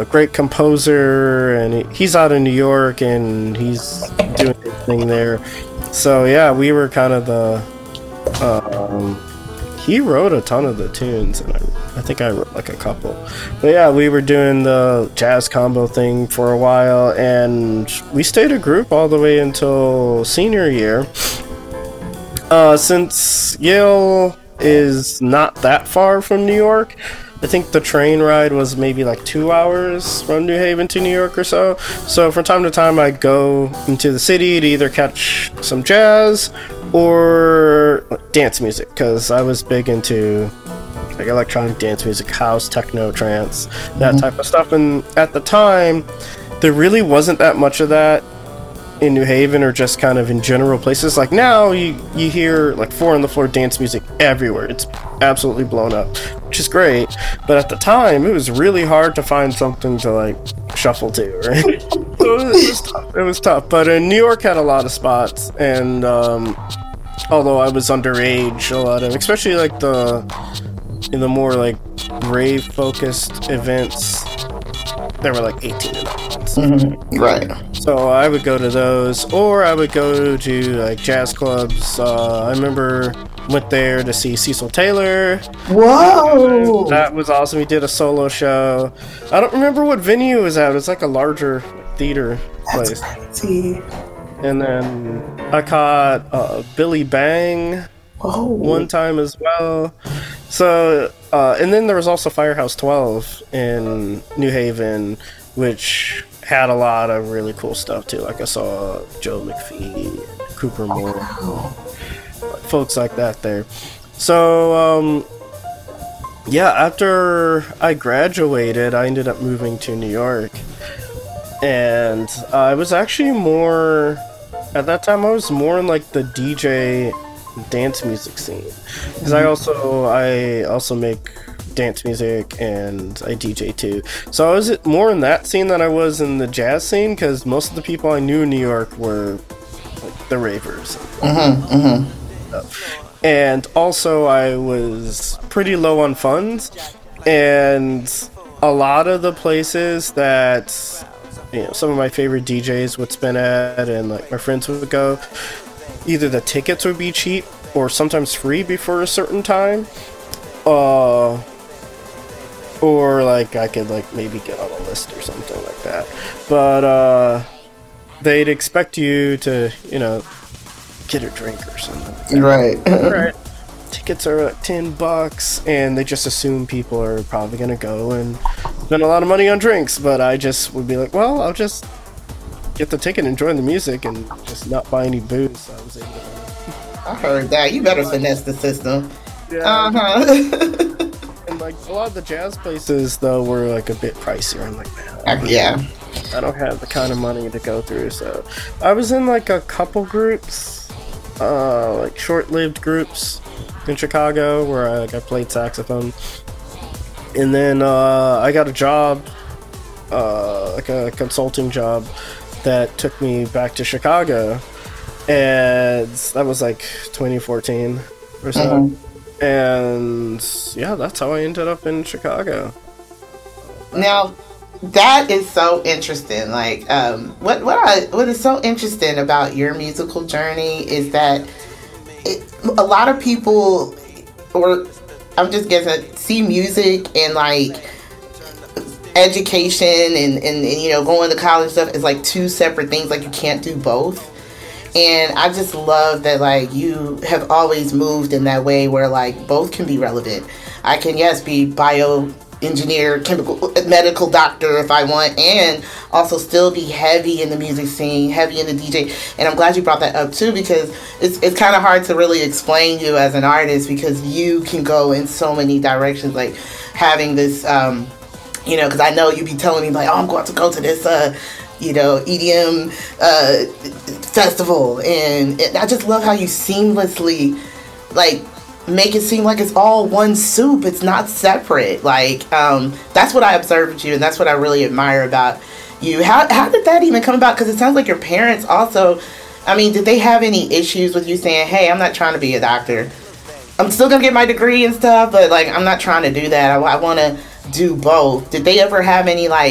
a great composer, and he's out in New York, and he's doing his thing there. So yeah, we were kind of the. He wrote a ton of the tunes, and I think I wrote like a couple. But yeah, we were doing the jazz combo thing for a while, and we stayed a group all the way until senior year. Since Yale is not that far from New York, I think the train ride was maybe like 2 hours from New Haven to New York or so. So from time to time, I'd go into the city to either catch some jazz or dance music, because I was big into like electronic dance music, house, techno, trance, that type of stuff. And at the time, there really wasn't that much of that in New Haven, or just kind of in general places. Like now you hear like 4 on the floor dance music everywhere. It's absolutely blown up, which is great. But at the time, it was really hard to find something to like shuffle to, right? So it was tough. But New York had a lot of spots, and although I was underage, a lot of, especially like in the more like rave focused events, there were like 18 and up. Right. So I would go to those, or I would go to like jazz clubs. I remember went there to see Cecil Taylor. Whoa! That was awesome. He did a solo show. I don't remember what venue it was at. It was like a larger theater place. That's crazy. And then I caught Billy Bang one time as well. So, and then there was also Firehouse 12 in New Haven, which had a lot of really cool stuff too. Like I saw Joe McPhee, Cooper Moore, folks like that there. So, yeah, after I graduated, I ended up moving to New York. And I was actually more, at that time I was more in like the DJ dance music scene, because I also make dance music and I DJ too. So I was more in that scene than I was in the jazz scene, because most of the people I knew in New York were like the ravers. And also I was pretty low on funds, and a lot of the places that some of my favorite DJs would spin at, and like my friends would go, either the tickets would be cheap or sometimes free before a certain time, or like I could like maybe get on a list or something like that. But they'd expect you to get a drink or something. Right. Right. Tickets are like $10, and they just assume people are probably gonna go and spend a lot of money on drinks. But I just would be like, well, I'll just get the ticket, enjoy the music, and just not buy any booze. So I was able to. I heard that. You better finesse the system. Yeah. And like a lot of the jazz places though were like a bit pricier. I'm like, man, yeah. I don't have the kind of money to go through. So I was in like a couple groups, like short-lived groups in Chicago where I played saxophone. And then I got a job, like a consulting job, that took me back to Chicago, and that was like 2014 or so. And yeah, that's how I ended up in Chicago. Now, that is so interesting. Like, what is so interesting about your musical journey is that a lot of people, or I'm just guessing, see music and like education and going to college stuff is like two separate things. Like you can't do both. And I just love that like you have always moved in that way where like both can be relevant. I can be bioengineer, chemical, medical doctor if I want, and also still be heavy in the music scene, heavy in the DJ. And I'm glad you brought that up too, because it's kind of hard to really explain you as an artist, because you can go in so many directions. Like having this, because I know you be telling me like, oh, I'm going to go to this, EDM festival, and I just love how you seamlessly like make it seem like it's all one soup. It's not separate. Like that's what I observed with you, and that's what I really admire about you. How did that even come about? Because it sounds like your parents also, did they have any issues with you saying, hey, I'm not trying to be a doctor, I'm still gonna get my degree and stuff, but like I'm not trying to do that, I want to do both? Did they ever have any like